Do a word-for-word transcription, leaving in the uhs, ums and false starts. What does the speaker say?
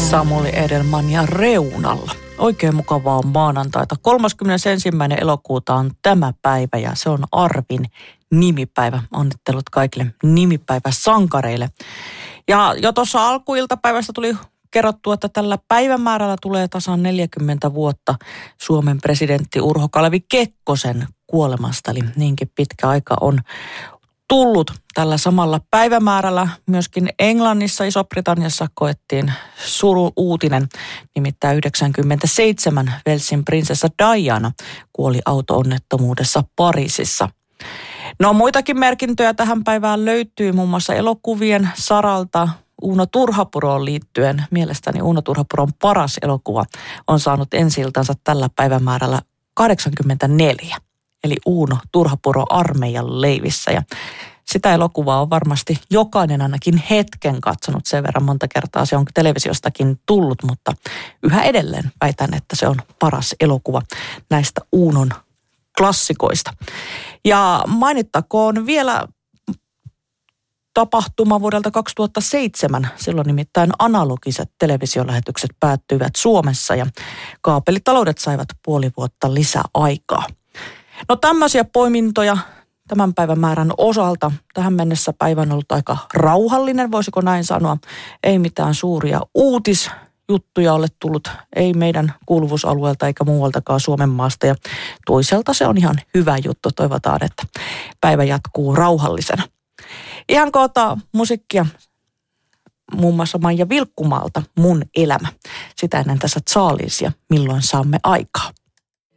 Samuli Edelman ja Reunalla. Oikein mukavaa maanantaita. kolmaskymmenesensimmäinen elokuuta on tämä päivä ja se on Arvin nimipäivä. Onnittelut kaikille nimipäiväsankareille. Ja jo tuossa alkuiltapäivästä tuli kerrottu, että tällä päivämäärällä tulee tasan neljäkymmentä vuotta Suomen presidentti Urho Kalevi Kekkosen kuolemasta. Eli niinkin pitkä aika on tullut. Tällä samalla päivämäärällä myöskin Englannissa, Iso-Britanniassa koettiin suru-uutinen. Nimittäin yhdeksänkymmentäseitsemän Walesin prinsessa Diana kuoli auto-onnettomuudessa Pariisissa. No muitakin merkintöjä tähän päivään löytyy muun muassa elokuvien saralta. Uuno Turhapuroon liittyen, mielestäni Uuno Turhapuron paras elokuva on saanut ensi-iltansa tällä päivämäärällä kahdeksankymmentäneljä. Eli Uuno Turhapuro armeijan leivissä. Ja sitä elokuvaa on varmasti jokainen ainakin hetken katsonut, sen verran monta kertaa se on televisiostakin tullut, mutta yhä edelleen väitän, että se on paras elokuva näistä Uunon klassikoista. Ja mainittakoon vielä tapahtuma vuodelta kaksituhattaseitsemän. Silloin nimittäin analogiset televisiolähetykset päättyivät Suomessa ja kaapelitaloudet saivat puoli vuotta lisäaikaa. No tämmöisiä poimintoja tämän päivän määrän osalta. Tähän mennessä päivä on ollut aika rauhallinen, voisiko näin sanoa. Ei mitään suuria uutisjuttuja ole tullut, ei meidän kuuluvuusalueelta eikä muualtakaan Suomen maasta. Ja toisaalta se on ihan hyvä juttu. Toivotaan, että päivä jatkuu rauhallisena. Ihan koota musiikkia muun muassa Maija Vilkkumaalta Mun elämä. Sitä ennen tässä Charliesia Milloin saamme aikaa.